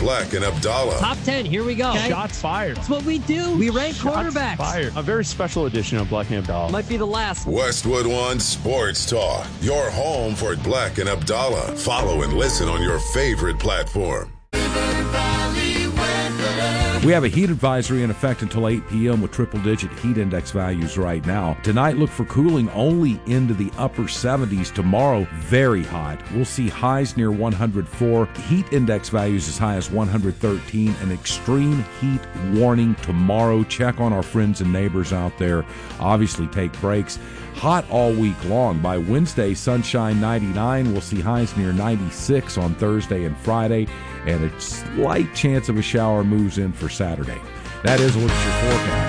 Black and Abdallah. Top 10, here we go. Okay. Shots fired. That's what we do. We rank quarterbacks. Fired. A very special edition of Black and Abdallah. Might be the last. Westwood One Sports Talk, your home for Black and Abdallah. Follow and listen on your favorite platform. We have a heat advisory in effect until 8 p.m. with triple-digit heat index values right now. Tonight, look for cooling only into the upper 70s. Tomorrow, very hot. We'll see highs near 104. Heat index values as high as 113. An extreme heat warning tomorrow. Check on our friends and neighbors out there. Obviously, take breaks. Hot all week long. By Wednesday, sunshine 99. We'll see highs near 96 on Thursday and Friday. And a slight chance of a shower moves in for Saturday. That is a look at your forecast.